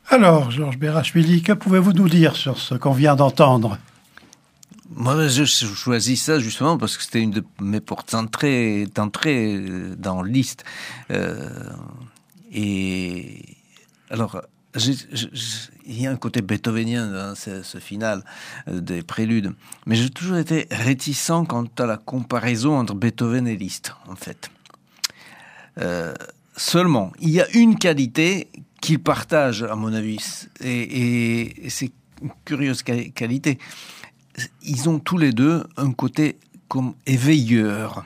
Alors, Georges Berachvili, que pouvez-vous nous dire sur ce qu'on vient d'entendre ? Moi, je choisis ça justement parce que c'était une de mes portes d'entrée dans Liszt. Et alors, il y a un côté beethovenien dans ce final des préludes, mais j'ai toujours été réticent quant à la comparaison entre Beethoven et Liszt, en fait. Seulement, il y a une qualité qu'ils partagent, à mon avis, et c'est une curieuse qualité. Ils ont tous les deux un côté comme éveilleur.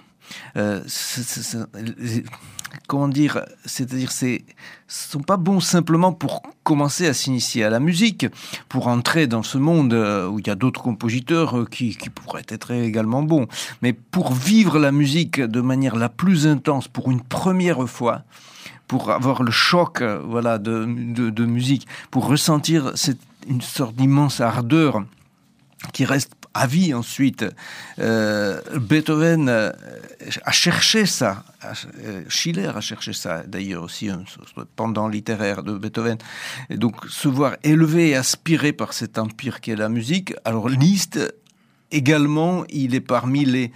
Comment dire, c'est-à-dire sont pas bons simplement pour commencer à s'initier à la musique, pour entrer dans ce monde où il y a d'autres compositeurs qui pourraient être également bons, mais pour vivre la musique de manière la plus intense pour une première fois, pour avoir le choc de musique, pour ressentir une sorte d'immense ardeur qui reste à vie ensuite. Beethoven a cherché ça. Schiller a cherché ça, d'ailleurs, aussi, pendant littéraire de Beethoven. Et donc, se voir élevé et aspiré par cet empire qu'est la musique. Alors, Liszt, également, il est parmi les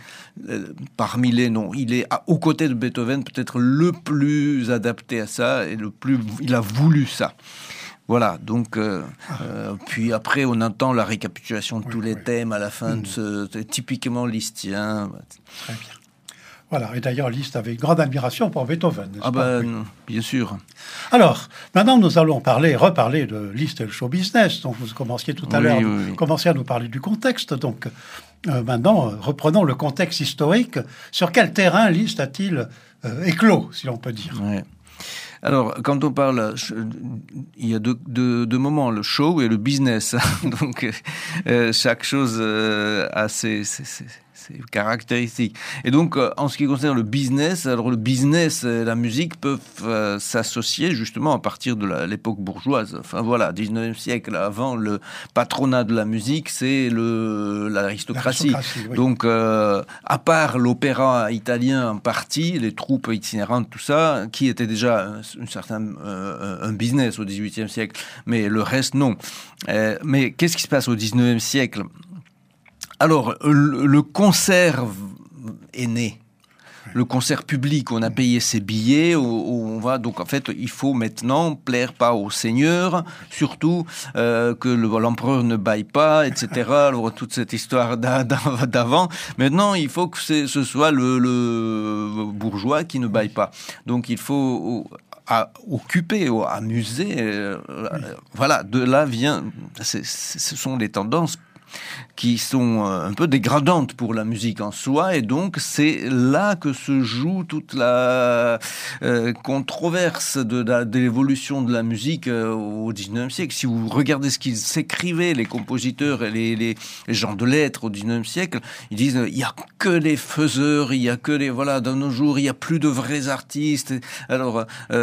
non, il est aux côtés de Beethoven, peut-être le plus adapté à ça, et il a voulu ça. Voilà, donc puis après on entend la récapitulation de tous les thèmes à la fin de typiquement listien. Très bien. Voilà, et d'ailleurs Liszt avait une grande admiration pour Beethoven, n'est-ce pas? Non, bien sûr. Alors, maintenant nous allons reparler de Liszt et le show business. Donc vous commenciez tout à l'heure, commenciez à nous parler du contexte. Donc maintenant, reprenons le contexte historique. Sur quel terrain Liszt a-t-il éclos, si l'on peut dire? Ouais. Alors, quand on parle, il y a deux moments, le show et le business. Donc, chaque chose a ses caractéristiques. Et donc, en ce qui concerne le business, alors le business et la musique peuvent s'associer justement à partir de l'époque bourgeoise. Enfin voilà, 19e siècle, avant le patronat de la musique, c'est l'aristocratie. Oui. Donc, à part l'opéra italien en partie, les troupes itinérantes, tout ça, qui était déjà un business au 18e siècle, mais le reste, non. Mais qu'est-ce qui se passe au 19e siècle ? Alors, le concert est né. Le concert public, on a payé ses billets, on va donc en fait, il faut maintenant plaire pas au seigneur, surtout que l'empereur ne baille pas, etc. Alors toute cette histoire d'avant. Maintenant, il faut que ce soit le bourgeois qui ne baille pas. Donc il faut occuper, amuser. Voilà, de là vient. Ce sont des tendances qui sont un peu dégradantes pour la musique en soi, et donc c'est là que se joue toute la controverse de l'évolution de la musique au 19e siècle. Si vous regardez ce qu'ils s'écrivaient, les compositeurs et les gens de lettres au 19e siècle, ils disent il y a que les faiseurs, il y a que les dans nos jours, il y a plus de vrais artistes. Alors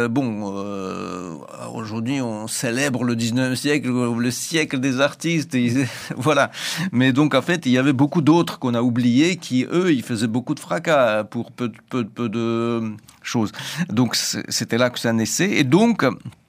aujourd'hui on célèbre le 19e siècle, le siècle des artistes, voilà. Mais donc, en fait, il y avait beaucoup d'autres qu'on a oubliés qui, eux, ils faisaient beaucoup de fracas pour peu de choses. Donc, c'était là que ça naissait. Et donc,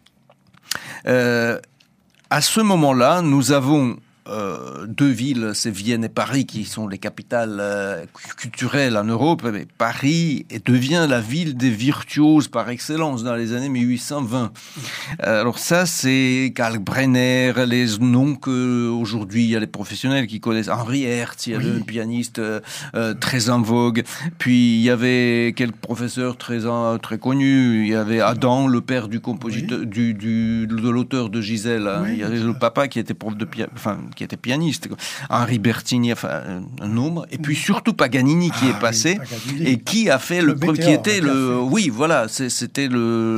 à ce moment-là, nous avons deux villes, c'est Vienne et Paris, qui sont les capitales culturelles en Europe. Mais Paris devient la ville des virtuoses par excellence dans les années 1820. Alors ça, c'est Kalkbrenner, les noms que aujourd'hui il y a les professionnels qui connaissent. Henri Hertz, il y avait un pianiste très en vogue. Puis il y avait quelques professeurs très connus. Il y avait Adam, le père du compositeur, de l'auteur de Gisèle. Il y avait le papa qui était prof de qui était pianiste, Henri Bertini, un nombre, et puis surtout Paganini qui est passé et qui a fait qui était c'était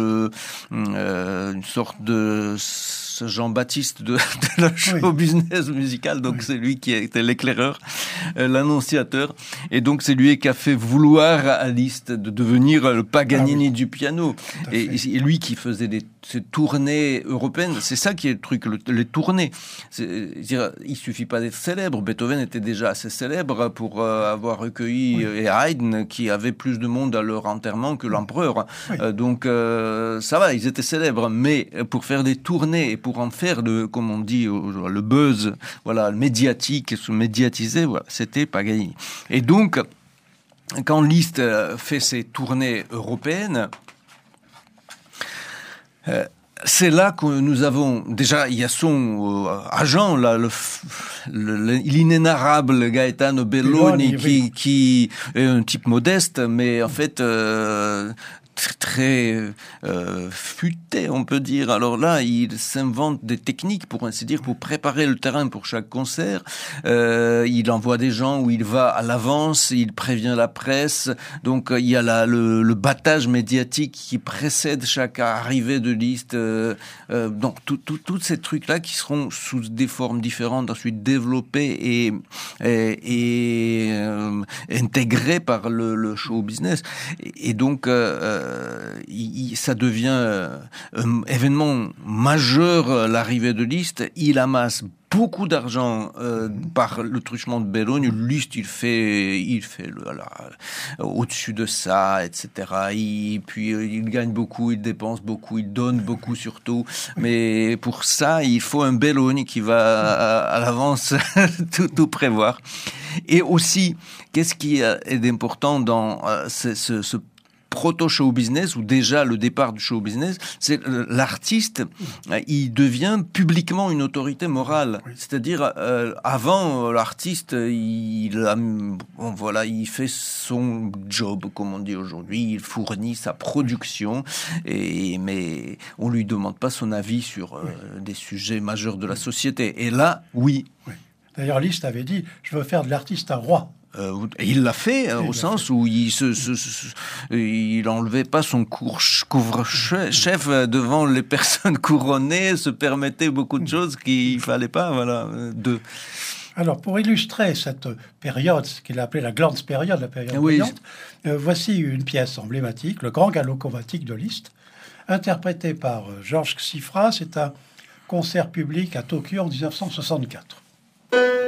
une sorte de Jean-Baptiste de la show business musical, donc c'est lui qui était l'éclaireur, l'annonciateur, et donc c'est lui qui a fait vouloir à Liszt de devenir le Paganini du piano, et lui qui faisait ces tournées européennes. C'est ça qui est le truc, les tournées. Il suffit pas d'être célèbre. Beethoven était déjà assez célèbre pour avoir recueilli et Haydn qui avait plus de monde à leur enterrement que l'empereur. Donc ça va, ils étaient célèbres, mais pour faire des tournées et pour en faire comme on dit, le buzz, voilà, le médiatique, se médiatiser, voilà, c'était Paganini. Et donc, quand Liszt fait ses tournées européennes, c'est là que nous avons déjà, il y a son agent là, l'inénarrable Gaetano Belloni, qui est un type modeste, mais en fait très futé, on peut dire. Alors là, il s'invente des techniques, pour ainsi dire, pour préparer le terrain pour chaque concert. Il envoie des gens où il va à l'avance, il prévient la presse. Donc il y a le battage médiatique qui précède chaque arrivée de Liszt. Donc tous ces trucs-là qui seront sous des formes différentes, ensuite développés et intégrés par le show business. Et donc ça devient un événement majeur, l'arrivée de Liszt. Il amasse beaucoup d'argent par le truchement de Belloni. Liszt, il fait au-dessus de ça, etc. Puis il gagne beaucoup, il dépense beaucoup, il donne beaucoup surtout. Mais pour ça, il faut un Belloni qui va à l'avance tout prévoir. Et aussi, qu'est-ce qui est important dans ce proto-show business, ou déjà le départ du show business, c'est l'artiste, il devient publiquement une autorité morale. Oui. C'est-à-dire, avant, l'artiste, il fait son job, comme on dit aujourd'hui, il fournit sa production, mais on lui demande pas son avis sur des sujets majeurs de la société. Et là, oui. D'ailleurs, Liszt avait dit, je veux faire de l'artiste un roi. Il l'a fait, au sens où il enlevait pas son couvre-chef devant les personnes couronnées, se permettait beaucoup de choses qu'il fallait pas, voilà. Alors, pour illustrer cette période, ce qu'il a appelé la Glanzpériode, la période brillante, voici une pièce emblématique, le Grand Galop chromatique de Liszt, interprété par Georges Xifra. C'est un concert public à Tokyo en 1964.